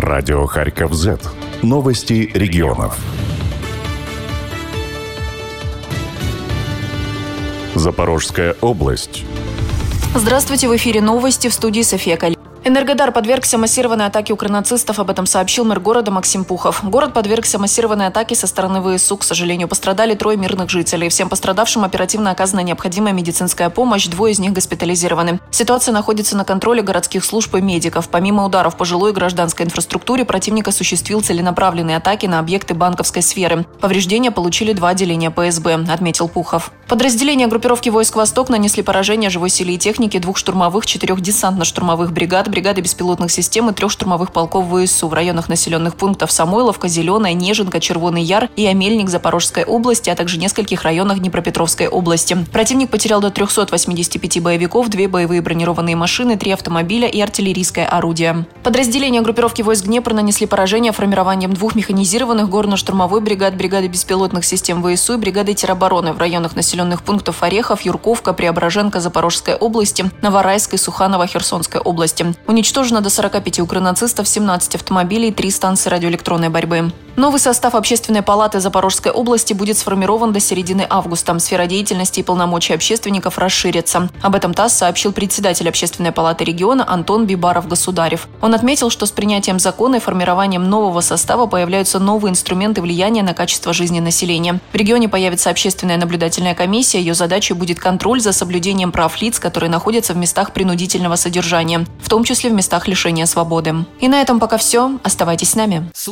Радио Харьков Z. Новости регионов. Запорожская область. Здравствуйте, в эфире новости, в студии София Калинина. Энергодар подвергся массированной атаке укрнацистов, об этом сообщил мэр города Максим Пухов. Город подвергся массированной атаке со стороны ВСУ. К сожалению, пострадали 3 мирных жителей. Всем пострадавшим оперативно оказана необходимая медицинская помощь, 2 из них госпитализированы. Ситуация находится на контроле городских служб и медиков. Помимо ударов по жилой и гражданской инфраструктуре, противник осуществил целенаправленные атаки на объекты банковской сферы. Повреждения получили 2 отделения ПСБ, отметил Пухов. Подразделения группировки войск «Восток» нанесли поражение живой силе и технике 2 штурмовых, 4 десантно-штурмовых бригад, бригады беспилотных систем и 3 штурмовых полков ВСУ в районах населенных пунктов Самойловка, Зеленая, Нежинка, Червоный Яр и Амельник Запорожской области, а также нескольких районах Днепропетровской области. Противник потерял до 385 боевиков, 2 боевые бронированные машины, 3 автомобиля и артиллерийское орудие. Подразделения группировки войск Днепр нанесли поражение формированием 2 механизированных горно-штурмовой бригад, бригады беспилотных систем ВСУ и бригады теробороны в районах населенных пунктов Орехов, Юрковка, Преображенка Запорожской области, Новорайской, Суханово, Херсонской области. Уничтожено до 45 укрнацистов, 17 автомобилей, 3 станции радиоэлектронной борьбы. Новый состав Общественной палаты Запорожской области будет сформирован до середины августа. Сфера деятельности и полномочий общественников расширится. Об этом ТАСС сообщил председатель Общественной палаты региона Антон Бибаров-Государев. Он отметил, что с принятием закона и формированием нового состава появляются новые инструменты влияния на качество жизни населения. В регионе появится общественная наблюдательная комиссия. Ее задачей будет контроль за соблюдением прав лиц, которые находятся в местах принудительного содержания, в том числе в местах лишения свободы. И на этом пока все. Оставайтесь с нами.